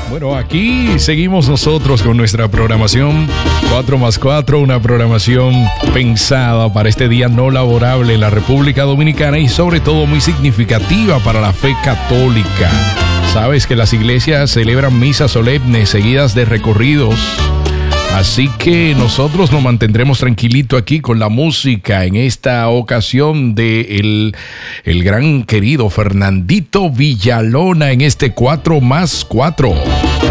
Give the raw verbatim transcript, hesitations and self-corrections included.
Bueno, aquí seguimos nosotros con nuestra programación cuatro más cuatro, una programación pensada para este día no laborable en la República Dominicana y sobre todo muy significativa para la fe católica. Sabes que las iglesias celebran misas solemnes seguidas de recorridos. Así que nosotros nos mantendremos tranquilito aquí con la música en esta ocasión de el, el gran querido Fernandito Villalona en este cuatro más cuatro.